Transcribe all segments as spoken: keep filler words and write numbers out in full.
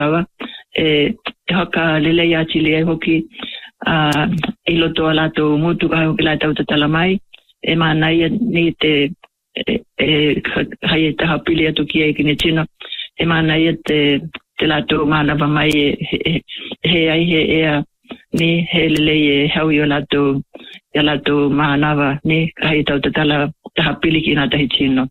e haka lele ya chile e hoki a ilo to ala to mutu ka hoki la tau tala mai e mana ia ni te e hai te hapili atu ki e kini tino e mana ia te te la to mana va mai he ai he e ni he lele e hau yo la to ya la to mana va ni hai tau tala te hapili ki na te tino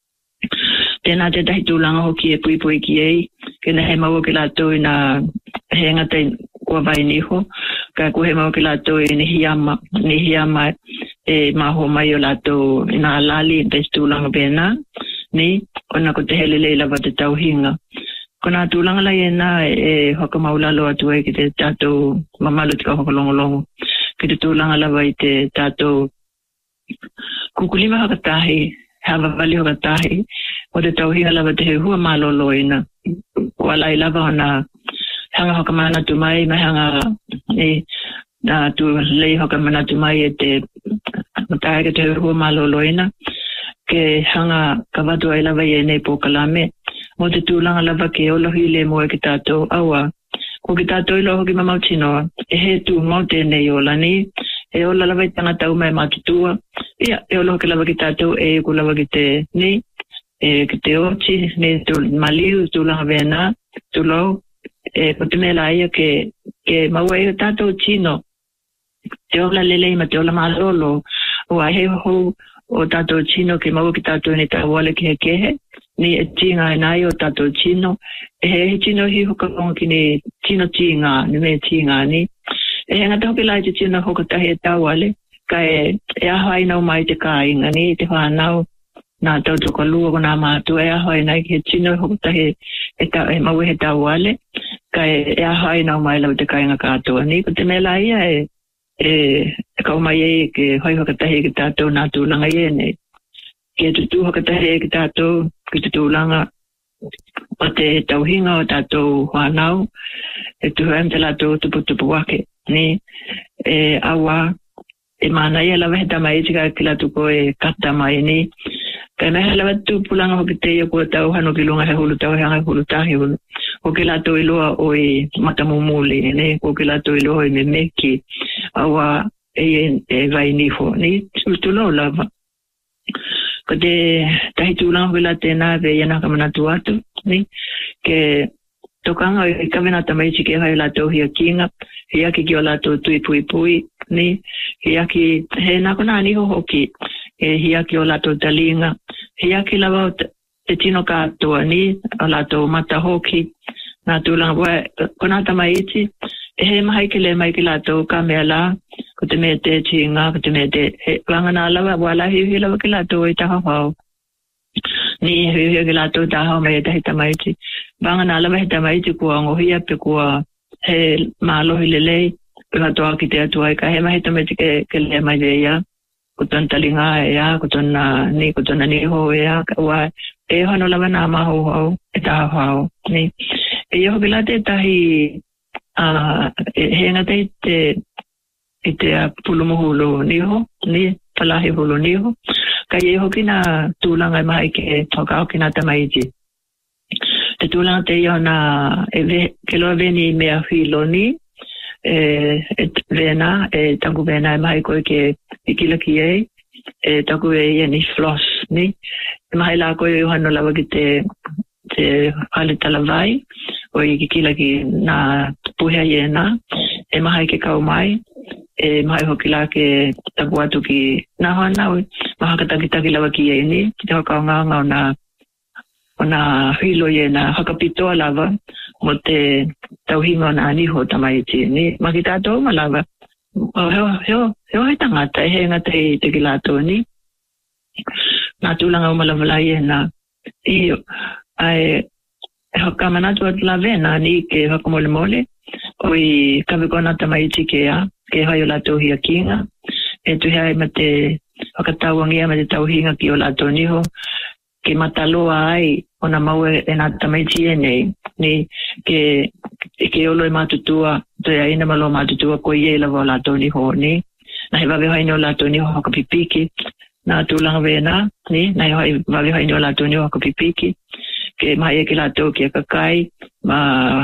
tena te tahi tūlanga hoki e pui pui ki ei, kena he maua ki lātou i nā he ngata kua vai niho, ka ku he maua ki lātou i ni hiama, ni hiama e maho mai o lātou i nā lali i tahi tūlanga pēnā, ni, kona ko te hele leila wa te tauhinga. Kona tūlanga lai e nā e hoka maulalo atu e ki te tātou mamalu tika hoka longo longo, ki te tūlanga lawa i te tātou kukulima haka tahi, hawa wali hoka tahi, o te tauhinga lava te he hua malolo ina. Wala i lava hana hanga hoka mana tu mai, mai hanga e na tu lei hoka mana tu mai e te matahe ke te he hua malolo ina. Ke hanga kawatu ai lava i e nei pōkalame. Mo te tūlanga lava ke olohi le moe ki tātou aua. Ko ki tātou ilo hoki mamau tinoa. E he tū mau tēnei ola ni. E ola lava i tangata umai mātutua. Ia, e ola hoki lava ki tātou e ku lava ki te ni. E ki te oti, ne tu maliu, tu langa vena, tu lau, e ko te mela ia ke, ke maua e tātou tino. Te ola lelei ma te ola malolo, o a he ho o tātou tino ke maua ki tātou ni tā wale ki he kehe, ni e tinga e nai o tātou tino, e he he tino hi hoka konga ki ni tino tinga, ni me tinga ni. E he ngata hoki lai te tino hoka tahi e tā wale, ka e, e aho ai nau mai te kā inga ni, te whanau, nā tau toka lua ko nā mātu e ahoi nai ki he tino hokota he e, ta, e maue he tau wale ka e, e ahoi nau mai lau te kainga kātua ni ko te mela ia e e, e kau mai e ke hoi hokota he ki tātou nā tūlanga ie nei ki e tutu hokota he ki tātou ki te tūlanga o te tauhinga o tātou whanau e tuhuem te lātou tupu tupu wake ni e awa e mana ia lawa he tamai tika ki lātou ko e kata mai ni kai mehe lawa tu pulanga hoki te ia kua tau hano ki lunga he hulu tau he hanga hulu tahi hulu. Hoki lato i loa o i matamumuli, ne? Hoki lato i loa i me meki awa e, e vai niho. Ni tu lau lava. Ko te tahi tūlanga hoki la tēnā ve iana kamanatu atu, ni? Ke tokanga i kawena tamaiti ke hai lato hia kinga, hia ki ki o lato tui pui pui, ni? Hia ki he nako nā niho hoki. E hia ki o lato talinga, hia ki lawa o te tino kātoa ni, o lato mata hoki, nā tūlanga wae, ko nā tamaiti, e he mahai ki le mai ki lato ka mea la, ko te mea te tinga, ko te mea te, he wanga nā lawa, wala hiu hi lawa ki lato i taha hau. Ni hiu hi ki lato taha hau mai e tahi tamaiti. Wanga nā lawa he tamaiti kua ngohia pe kua he mālohi lelei, pe katoa ki te atua i ka he mahi tamaiti ke, ke le mai de ia. Ko ton talinga e a, ko ton ni, ko ton ni ho e a, wa e hano lawa nā maho hau, e taha hau, ni. E iho bila te tahi, uh, e he ngata i te, i te pulumuhulu niho, ni, palahi hulu niho, ka iho ki nā tūlanga i mahi ke tokao ki nā tamaiti. Te tūlanga te iho nā, e ve, ke loa veni mea hilo ni, e, e vena, e tangu vena e mahi koe ke ikila ki e, e taku e ia ni floss, ni. E mahi la koe e uhano lawa ki te, te hale talavai, o i kikila ki nā puhea i e nā, e mahi ke kau mai, e mahi hoki la ke taku atu ki nā hoa nau, maha ka taki taki lawa ki e ni, ki te haka o ngā ngā o nā, o nā hilo i e nā hakapitoa lava, mo te tauhinga o nā niho tamaiti, ni. Ma ki tātou ma lava, o heo, heo, heo hei tangata, he ngata i te kilato ni. Nā tūlanga o malavalai e nā, i, ai, hoka manatu atu la vena ni ke hoka mole mole, o i kawekona tamaiti ke a, ke hai o lato hia kinga, e tu hea ma te hoka tauangia ma te tauhinga ki o lato niho, ke mataloa ai, o na maue e nā tamaiti e nei, ni ke, ke olo e mātutua, te aina malo mātutua ko i e lawa o lato niho ni, na he wawe haini o lato niho hoka pipiki, nā tūlanga vena, ni, na he wawe haini o lato niho hoka pipiki, ke mai e ke lato ki a kakai, ma